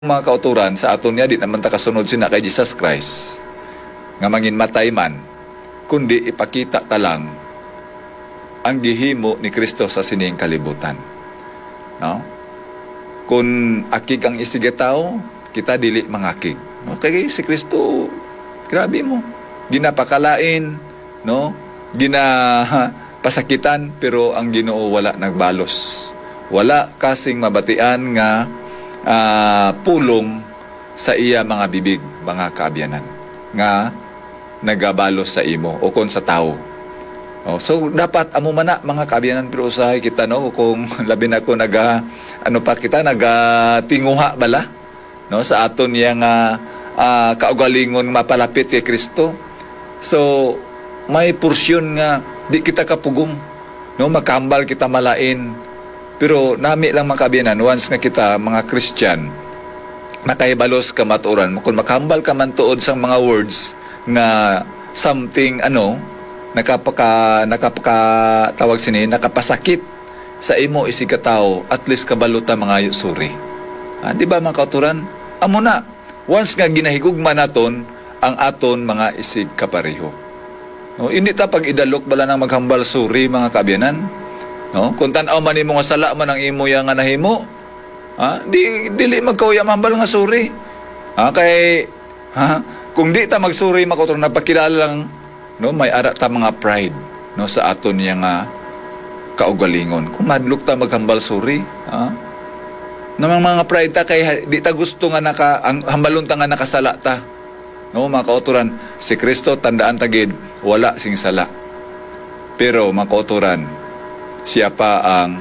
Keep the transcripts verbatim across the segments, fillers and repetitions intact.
mga kauturan sa aton niya di naman ta kasunod sina kay Jesus Christ nga mangin matay man, kundi ipakita ta lang ang gihimo ni Kristo sa sining kalibutan, no? Kung akig ang isigataw, kita dili mangakig, no? Kay si Kristo, grabe mo, ginapakalain, no? Gina pasakitan, pero ang Ginoo wala nagbalos, wala kasing mabatian nga Uh, pulong sa iya mga bibig, mga kaabyanan nga nagabalos sa imo o kon sa tao. Oh, so dapat amo man na mga kaabyanan, pero usahay kita, no, kung labi na ko naga ano pa kita nagatinguha bala, no, sa aton yang uh, uh, kaugalingon mapalapit kay Kristo. So may porsyon nga di kita kapugong, no, makambal kita malain. Pero nami lang mga kaabyanan, once nga kita mga Christian makahibalos ka matuoran, kung makambal ka man tuod sa mga words nga something ano nakapaka nakapaka tawag sini nakapasakit sa imo isigataw, at least kabaluta mga yusuri. Ah, di ba mga kauturan? Amo na, once nga ginahigugma naton ang aton mga isig kapareho. No, hindi ta pag idalok bala nang maghambal suri mga kaabyanan. No, kung tan-aw man imo nga sala man ang imo yang nga nahimo, ha, di dili magkauya mambal nga suri. Ha, kay ha, kung di ta magsuri makotor na pakilala lang, no, may ara ta mga pride, no, sa aton yang nga kaugalingon. Kung madlok ta maghambal suri, ha, namang mga pride ta kay di ta gusto nga naka ang hambalon ta nga nakasala ta. No, mga kauturan, si Kristo tandaan tagid wala sing sala. Pero mga kauturan, siya pa ang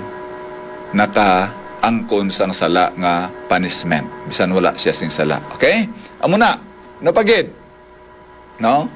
nakaangkon sang sala nga punishment, bisan wala siya sing sala. Okay? Amo na, napagid, no?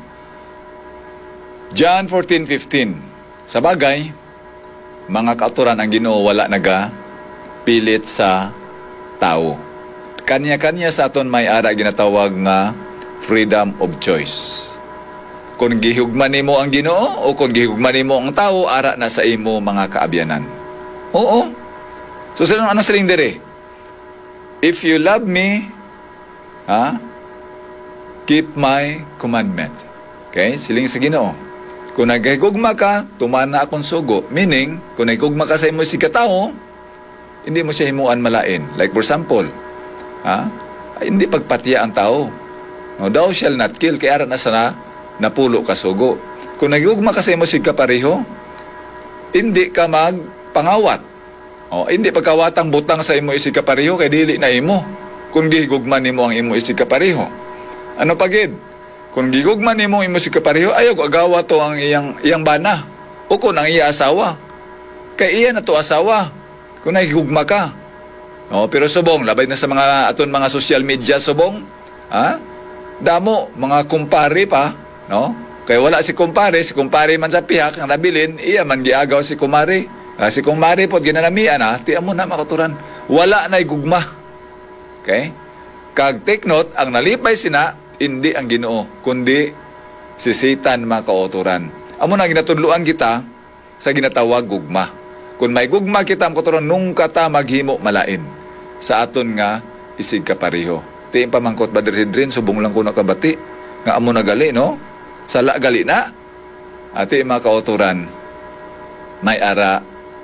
John fourteen fifteen. Sa bagay, mga kauturan, ang Ginoo wala naga pilit sa tao. Kanya-kanya sa aton may ara ginatawag nga freedom of choice. Kung gihugman nimo ang Ginoo o kung gihugman nimo ang tao, ara na sa imo mga kaabyanan. Oo. So sino ano siling dire? If you love me, ha, keep my commandment. Okay? Siling sa Ginoo. Kung nagahigugma ka, tumana akong sugo. Meaning, kung nagahigugma ka sa imo si katao, hindi mo siya himuan malain. Like for example, ha, ay, hindi pagpatiya ang tao. No, thou shall not kill, kaya ara na sana napulo ka sugo. Kung nagugma kasi mo sig kapareho, hindi ka magpangawat. O, hindi pagkawatang butang sa imo isig kapareho, kay dili na imo. Kung gihugman nimo ang imo isig kapareho. Ano pagid? Kung gihugman nimo ang imo isig kapareho, ayaw agawa to ang iyang iyang bana. O kung ang iya asawa. Kay iya na to asawa. Kung nagihugma ka. O, pero subong, labay na sa mga aton mga social media subong, ha? Damo, mga kumpare pa, no? Kaya wala si kumpare, si kumpare man sa pihak ang nabilin, iya man giagaw si kumare. Ah, si kumare po ginanamian, ha? Tiyan mo na makaturan. Wala na igugma. Okay? Kag take note, ang nalipay sina, hindi ang Ginoo, kundi si Satan, mga kauturan. Amo na ginatudluan kita sa ginatawag gugma. Kung may gugma kita, makaturan, nung kata maghimo malain sa aton nga isig kapareho. Tiyan pamangkot ba dirin, subong lang ko nakabati. Nga amo na gali, no? Sala gali na. Ati mga kauturan, may ara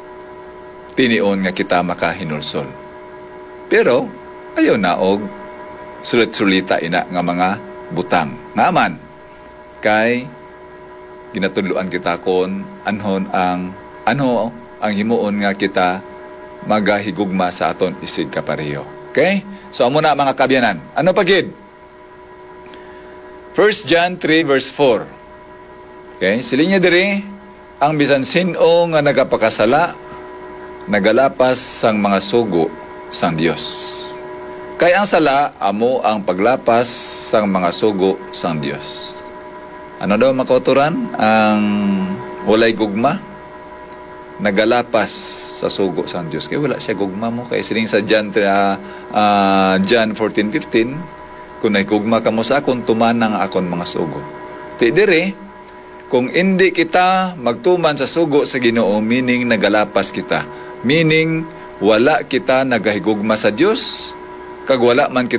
tinion nga kita makahinulsol. Pero ayaw na og sulit-sulita ina nga mga butang. Ngaman kay ginatudluan kita kon anhon ang ano ang himuon nga kita magahigugma sa aton isig kapareho. Okay? So amo na mga kabyanan. Ano pagid? First John three verse four. Okay? Siling niya diri, ang bisan sino nga nagapakasala, nagalapas sang mga sugo sang Dios. Kay ang sala, amo ang paglapas sang mga sugo sang Dios. Ano daw makauturan? Ang walay gugma, nagalapas sa sugo sang Dios. Kaya wala siya gugma mo. Kaya siling sa John, uh, uh, John fourteen fifteen, kung naigugma ka mo sa akon, tumanang akon mga sugo. Ti dire, kung hindi kita magtuman sa sugo sa Ginoo, meaning nagalapas kita. Meaning, wala kita nagahigugma sa Dios, kag wala man